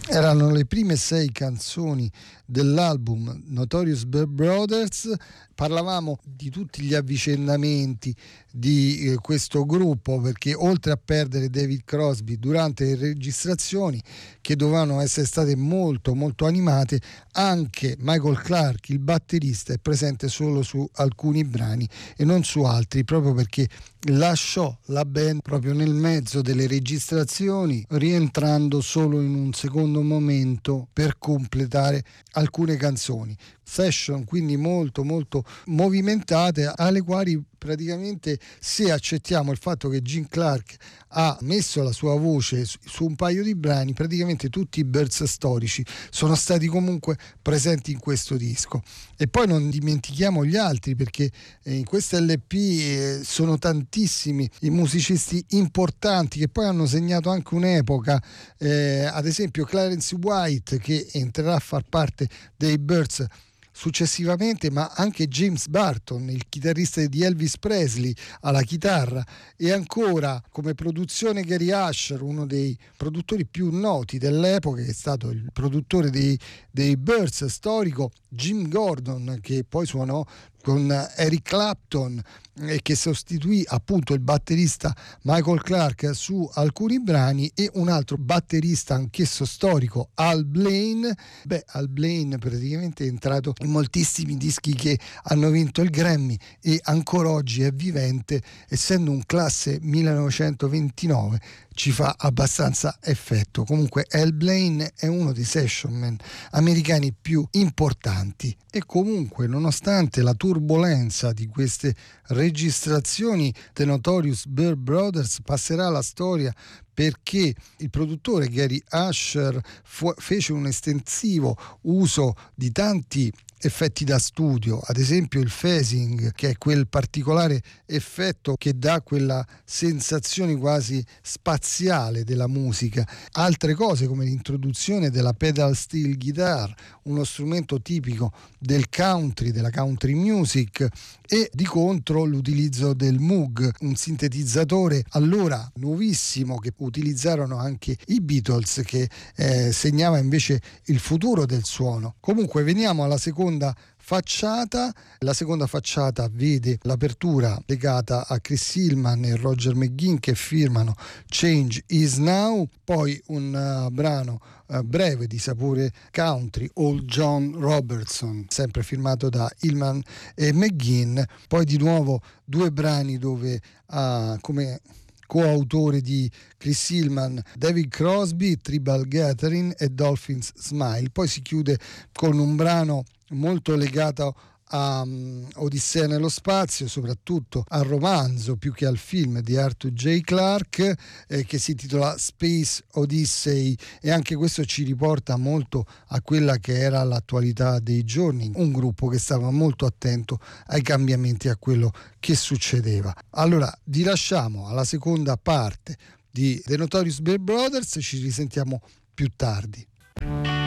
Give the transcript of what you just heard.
Erano le prime 6 canzoni dell'album Notorious Brothers. Parlavamo di tutti gli avvicendamenti di questo gruppo, perché oltre a perdere David Crosby durante le registrazioni, che dovevano essere state molto molto animate, anche Michael Clarke, il batterista, è presente solo su alcuni brani e non su altri, proprio perché lasciò la band proprio nel mezzo delle registrazioni, rientrando solo in un secondo momento per completare alcune canzoni. Session quindi molto molto movimentate, alle quali praticamente, se accettiamo il fatto che Gene Clark ha messo la sua voce su un paio di brani, praticamente tutti i Byrds storici sono stati comunque presenti in questo disco. E poi non dimentichiamo gli altri, perché in questo LP sono tantissimi i musicisti importanti che poi hanno segnato anche un'epoca, ad esempio Clarence White, che entrerà a far parte dei Byrds successivamente, ma anche James Burton, il chitarrista di Elvis Presley, alla chitarra, e ancora come produzione Gary Asher, uno dei produttori più noti dell'epoca, che è stato il produttore dei Byrds storico, Jim Gordon, che poi suonò con Eric Clapton e che sostituì appunto il batterista Michael Clarke su alcuni brani, e un altro batterista anch'esso storico, Al Blaine. Al Blaine praticamente è entrato in moltissimi dischi che hanno vinto il Grammy e ancora oggi è vivente, essendo un classe 1929 ci fa abbastanza effetto. Comunque Al Blaine è uno dei session man americani più importanti, e comunque nonostante la turbolenza di queste registrazioni, The Notorious Byrd Brothers passerà alla storia perché il produttore Gary Asher fece un estensivo uso di tanti effetti da studio, ad esempio il phasing, che è quel particolare effetto che dà quella sensazione quasi spaziale della musica. Altre cose come l'introduzione della pedal steel guitar, uno strumento tipico del country, della country music, e di contro l'utilizzo del Moog, un sintetizzatore allora nuovissimo che utilizzarono anche i Beatles, che segnava invece il futuro del suono. Comunque veniamo alla seconda facciata. La seconda facciata vede l'apertura legata a Chris Hillman e Roger McGuinn, che firmano Change Is Now, poi un brano breve di sapore country, Old John Robertson, sempre firmato da Hillman e McGuinn, poi di nuovo due brani dove come coautore di Chris Hillman, David Crosby, Tribal Gathering e Dolphins Smile. Poi si chiude con un brano molto legato a Odissea nello spazio, soprattutto al romanzo più che al film di Arthur J. Clarke, che si intitola Space Odyssey, e anche questo ci riporta molto a quella che era l'attualità dei giorni, un gruppo che stava molto attento ai cambiamenti, a quello che succedeva. Allora vi lasciamo alla seconda parte di The Notorious Byrd Brothers, ci risentiamo più tardi.